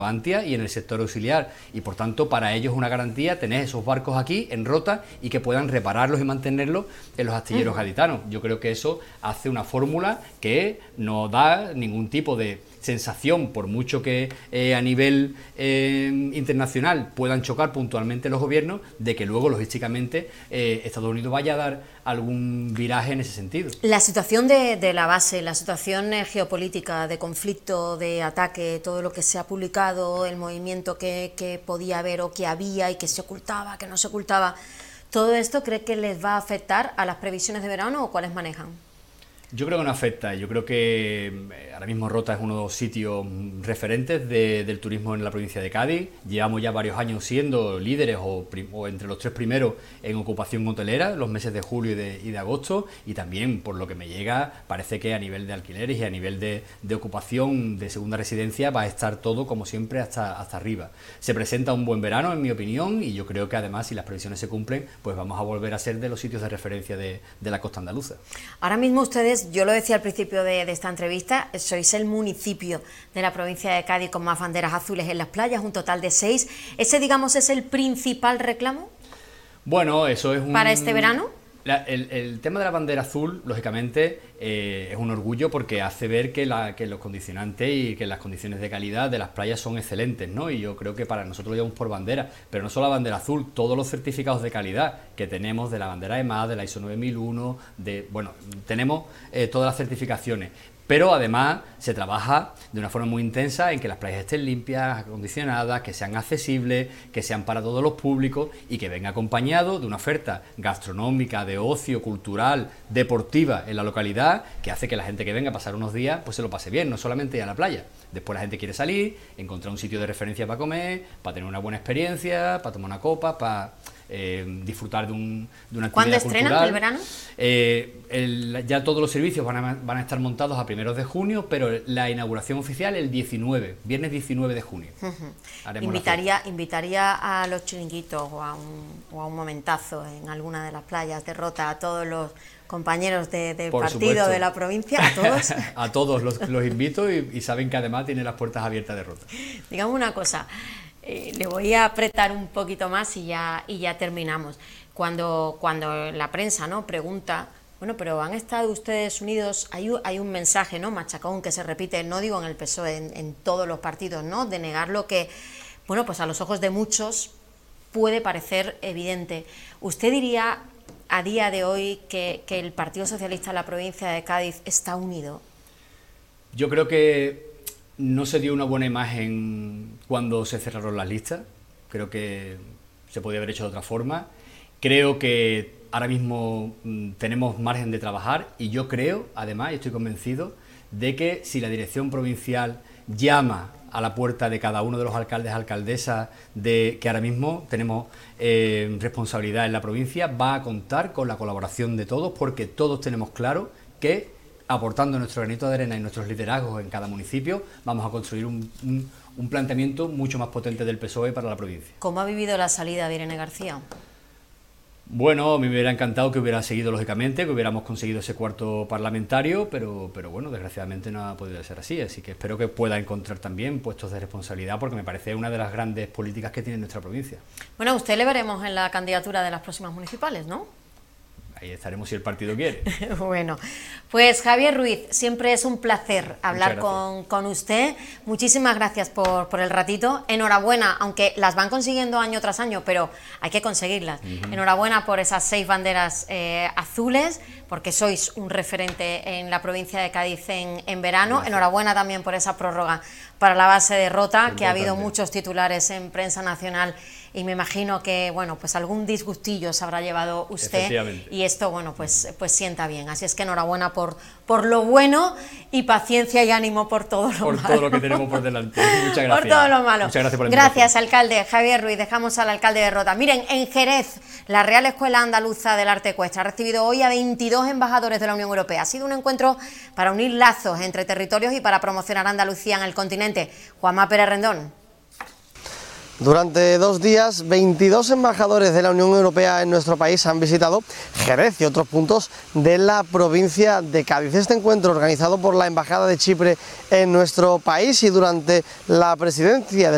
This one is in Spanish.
Bantia y en el sector auxiliar, y por tanto para ellos es una garantía tener esos barcos aquí en Rota y que puedan repararlos y mantenerlos en los astilleros gaditanos. Yo creo que eso hace una fórmula que no da ningún tipo de sensación, por mucho que a nivel internacional puedan chocar puntualmente los gobiernos, de que luego logísticamente Estados Unidos vaya a dar algún viraje en ese sentido. La situación de la base, la situación geopolítica, de conflicto, de ataque, todo lo que se ha publicado, el movimiento que podía haber o que había y que se ocultaba, que no se ocultaba, ¿todo esto cree que les va a afectar a las previsiones de verano o cuáles manejan? Yo creo que no afecta. Yo creo que ahora mismo Rota es uno de los sitios referentes del turismo en la provincia de Cádiz. Llevamos ya varios años siendo líderes o entre los 3 primeros en ocupación hotelera, los meses de julio y de agosto, y también, por lo que me llega, parece que a nivel de alquileres y a nivel de ocupación de segunda residencia va a estar todo, como siempre, hasta arriba. Se presenta un buen verano, en mi opinión, y yo creo que además, si las previsiones se cumplen, pues vamos a volver a ser de los sitios de referencia de la costa andaluza. Ahora mismo ustedes, yo lo decía al principio de esta entrevista, sois el municipio de la provincia de Cádiz con más banderas azules en las playas, un total de 6. ¿Ese, digamos, es el principal reclamo? Bueno, eso es ¿Para este verano? El tema de la bandera azul, lógicamente, es un orgullo porque hace ver que los condicionantes y que las condiciones de calidad de las playas son excelentes, ¿no? Y yo creo que para nosotros lo llevamos por bandera, pero no solo la bandera azul, todos los certificados de calidad que tenemos de la bandera EMAS, de la ISO 9001, bueno, tenemos todas las certificaciones. Pero además se trabaja de una forma muy intensa en que las playas estén limpias, acondicionadas, que sean accesibles, que sean para todos los públicos y que venga acompañado de una oferta gastronómica, de ocio, cultural, deportiva en la localidad, que hace que la gente que venga a pasar unos días pues se lo pase bien, no solamente ir a la playa. Después la gente quiere salir, encontrar un sitio de referencia para comer, para tener una buena experiencia, para tomar una copa, para disfrutar de una actividad ¿Cuándo cultural. estrenan el verano? Ya todos los servicios van a estar montados a primeros de junio, pero la inauguración oficial el 19, viernes 19 de junio. Invitaría a los chiringuitos o a un momentazo en alguna de las playas de Rota a todos los compañeros del partido supuesto. de la provincia, a todos. A todos los invito y saben que además tienen las puertas abiertas de Rota. Digamos una cosa, le voy a apretar un poquito más y ya terminamos. Cuando la prensa, ¿no?, pregunta, bueno, pero ¿han estado ustedes unidos? Hay un mensaje, ¿no?, machacón, que se repite, no digo en el PSOE, en todos los partidos, ¿no?, de negar lo que, bueno, pues a los ojos de muchos puede parecer evidente. ¿Usted diría a día de hoy que el Partido Socialista de la provincia de Cádiz está unido? Yo creo que no se dio una buena imagen cuando se cerraron las listas. Creo que se podía haber hecho de otra forma. Creo que ahora mismo tenemos margen de trabajar y yo creo, además, y estoy convencido, de que si la dirección provincial llama a la puerta de cada uno de los alcaldes, alcaldesas, que ahora mismo tenemos responsabilidad en la provincia, va a contar con la colaboración de todos, porque todos tenemos claro que aportando nuestro granito de arena y nuestros liderazgos en cada municipio, vamos a construir un planteamiento mucho más potente del PSOE para la provincia. ¿Cómo ha vivido la salida de Irene García? Bueno, a mí me hubiera encantado que hubiera seguido, lógicamente, que hubiéramos conseguido ese cuarto parlamentario, pero bueno, desgraciadamente no ha podido ser así, así que espero que pueda encontrar también puestos de responsabilidad, porque me parece una de las grandes políticas que tiene nuestra provincia. Bueno, a usted le veremos en la candidatura de las próximas municipales, ¿no? Ahí estaremos si el partido quiere. Bueno, pues Javier Ruiz, siempre es un placer hablar con usted. Muchísimas gracias por el ratito. Enhorabuena, aunque las van consiguiendo año tras año, pero hay que conseguirlas. Enhorabuena por esas 6 banderas azules, porque sois un referente en la provincia de Cádiz en verano. Gracias. Enhorabuena también por esa prórroga para la base de Rota, que ha habido muchos titulares en prensa nacional y me imagino que, bueno, pues algún disgustillo se habrá llevado usted y esto, bueno, pues sienta bien. Así es que enhorabuena por lo bueno y paciencia y ánimo por todo lo malo. Por todo lo que tenemos por delante. Muchas gracias. Por todo lo malo. Muchas gracias por la Gracias, alcalde Javier Ruiz. Dejamos al alcalde de Rota. Miren, en Jerez, la Real Escuela Andaluza del Arte Ecuestre ha recibido hoy a 22 embajadores de la Unión Europea. Ha sido un encuentro para unir lazos entre territorios y para promocionar Andalucía en el continente. Juanma Pérez Rendón. Durante 2 días, 22 embajadores de la Unión Europea en nuestro país han visitado Jerez y otros puntos de la provincia de Cádiz. Este encuentro, organizado por la Embajada de Chipre en nuestro país y durante la presidencia del